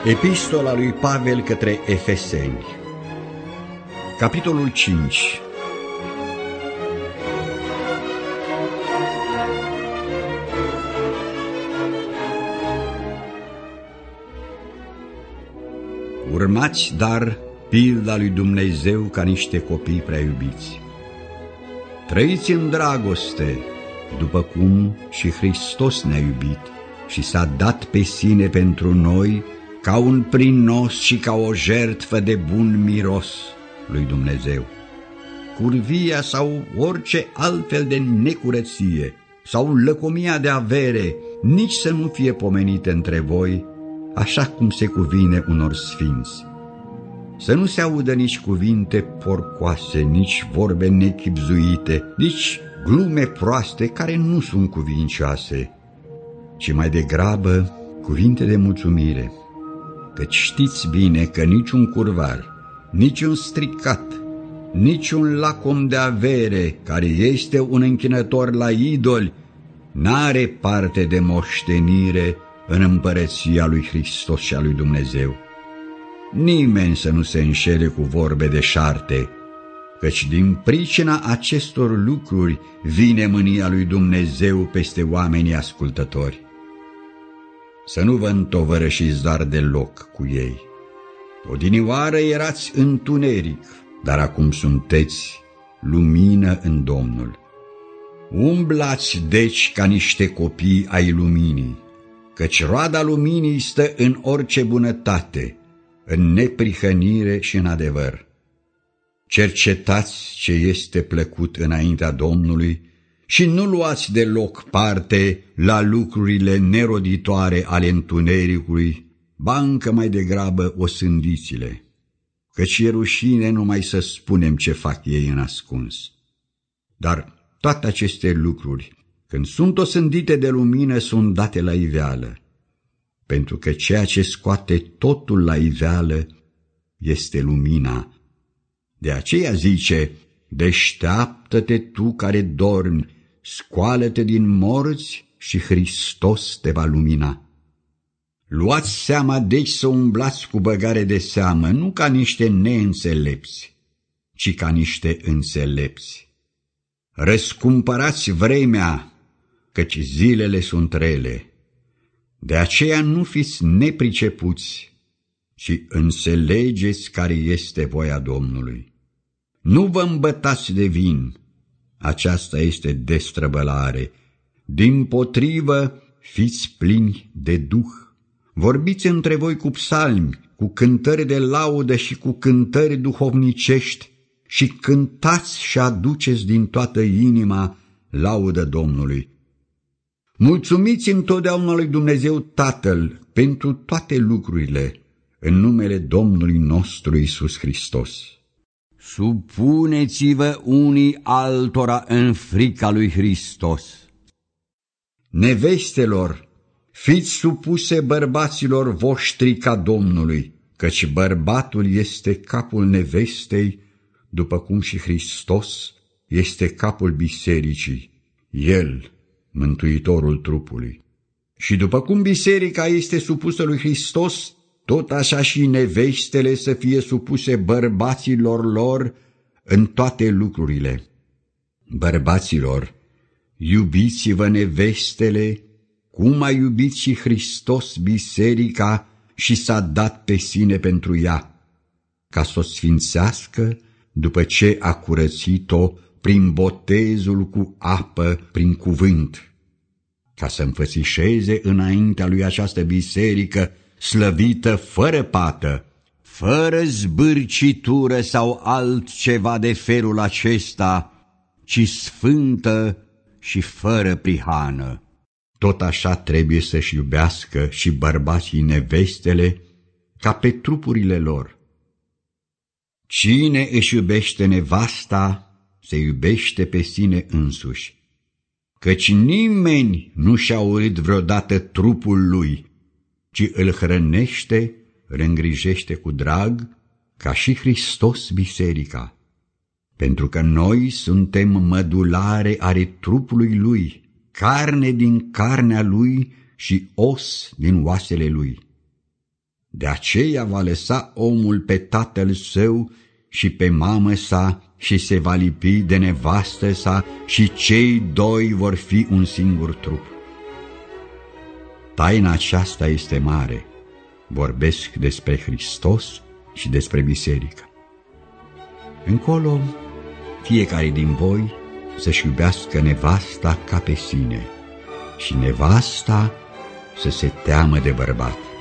Epistola lui Pavel către Efeseni, capitolul 5. Urmați, dar, pilda lui Dumnezeu ca niște copii prea iubiți. Trăiți în dragoste, după cum și Hristos ne-a iubit și s-a dat pe sine pentru noi ca un prinos și ca o jertfă de bun miros lui Dumnezeu. Curvia sau orice altfel de necurăție sau lăcomia de avere nici să nu fie pomenite între voi, așa cum se cuvine unor sfinți. Să nu se audă nici cuvinte porcoase, nici vorbe nechibzuite, nici glume proaste care nu sunt cuvincioase, ci mai degrabă cuvinte de mulțumire, căci știți bine că niciun curvar, niciun stricat, niciun lacom de avere care este un închinător la idoli n-are parte de moștenire în împărăția lui Hristos și a lui Dumnezeu. Nimeni să nu se înșele cu vorbe deșarte, căci din pricina acestor lucruri vine mânia lui Dumnezeu peste oamenii ascultători. Să nu vă întovărășiți doar deloc cu ei. Odinioară erați întuneric, dar acum sunteți lumină în Domnul. Umblați deci ca niște copii ai luminii, căci roada luminii stă în orice bunătate, în neprihănire și în adevăr. Cercetați ce este plăcut înaintea Domnului și nu luați deloc parte la lucrurile neroditoare ale întunericului, ba încă mai degrabă osândiți-le, căci e rușine numai să spunem ce fac ei în ascuns. Dar toate aceste lucruri, când sunt osândite de lumină, sunt date la iveală, pentru că ceea ce scoate totul la iveală este lumina. De aceea zice: deșteaptă-te tu care dormi, scoală-te din morți și Hristos te va lumina. Luați seama deci să umblați cu băgare de seamă, nu ca niște neînțelepți, ci ca niște înțelepți. Răscumpărați vremea, căci zilele sunt rele. De aceea nu fiți nepricepuți, ci înțelegeți care este voia Domnului. Nu vă îmbătați de vin, aceasta este destrăbălare. Dimpotrivă, fiți plini de Duh. Vorbiți între voi cu psalmi, cu cântări de laudă și cu cântări duhovnicești și cântați și aduceți din toată inima laudă Domnului. Mulțumiți întotdeauna lui Dumnezeu Tatăl pentru toate lucrurile, în numele Domnului nostru Iisus Hristos. Supuneți-vă unii altora în frica lui Hristos. Nevestelor, fiți supuse bărbaților voștri ca Domnului, căci bărbatul este capul nevestei, după cum și Hristos este capul bisericii, El, mântuitorul trupului. Și după cum biserica este supusă lui Hristos, tot așa și nevestele să fie supuse bărbaților lor în toate lucrurile. Bărbaților, iubiți-vă nevestele, cum a iubit și Hristos biserica și s-a dat pe sine pentru ea, ca să o sfințească după ce a curățit-o prin botezul cu apă prin cuvânt, ca să înfățișeze înaintea lui această biserică slăvită fără pată, fără zbârcitură sau altceva de felul acesta, ci sfântă și fără prihană. Tot așa trebuie să-și iubească și bărbații nevestele ca pe trupurile lor. Cine își iubește nevasta, se iubește pe sine însuși, căci nimeni nu și-a urât vreodată trupul lui, ci îl hrănește, îl îngrijește cu drag, ca și Hristos biserica, pentru că noi suntem mădulare ale trupului lui, carne din carnea lui și os din oasele lui. De aceea va lăsa omul pe tatăl său și pe mamă sa și se va lipi de nevastă sa și cei doi vor fi un singur trup. Taina aceasta este mare. Vorbesc despre Hristos și despre biserică. Încolo, fiecare din voi să-și iubească nevasta ca pe sine și nevasta să se teamă de bărbat.